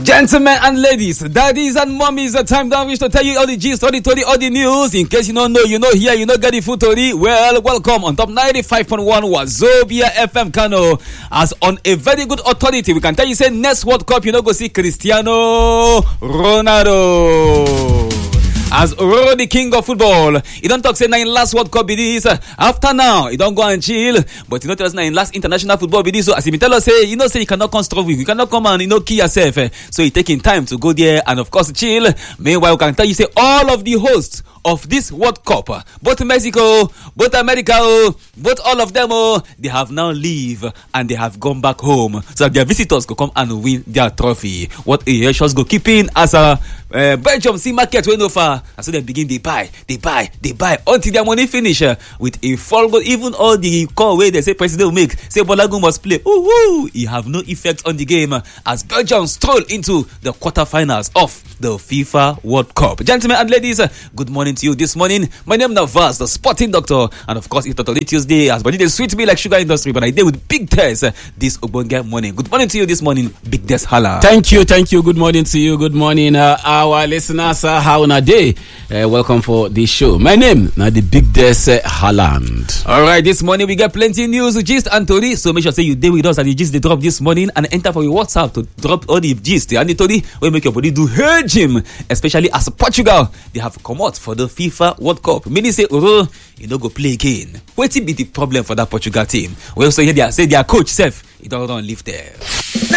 Gentlemen and ladies, daddies and mommies, the time down reach to tell you all the gist, all the news. In case you don't know, you know here, you know get the full story. Well, welcome on top 95.1 Wazobia FM Kano. As on a very good authority, we can tell you say next World Cup, you know go see Cristiano Ronaldo. As Ronaldo, the king of football, he don't talk say now in last World Cup be this. After now, he don't go and chill. But you know tell us now in last international football be this. So as he tell us say, you know say you cannot come struggle, you cannot come and kill yourself. So he taking time to go there and of course chill. Meanwhile, we can tell you say all of the hosts of this World Cup, both Mexico, both America, both all of them, they have now leave and they have gone back home. So their visitors go come and win their trophy. What a just go keeping as a Belgium see market way no far. And so they begin they buy until their money finish with a full goal. Even all the call way they say president will make, say Bolagun must play. He have no effect on the game as Belgium stroll into the quarterfinals of the FIFA World Cup. Gentlemen and ladies, good morning to you this morning. My name is Navas, the sporting doctor, and of course it's Today Tuesday. As body they sweet me like sugar industry, but I did with Big Tess this Obonga morning. Good morning to you this morning, Big Tess Hala. Thank you. Good morning to you. Good morning, our listeners. How on a day? Welcome for this show. My name now the Big Tess Haaland. All right, this morning we got plenty news, gist and story. So make sure say you deal with us and the gist they drop this morning and enter for your WhatsApp to drop all the gist and the story will make your body do her gym, especially as Portugal they have come out for the FIFA World Cup. Many say, you know, go play again. What be the problem for that Portugal team? We also hear they say their coach self, he don't live there.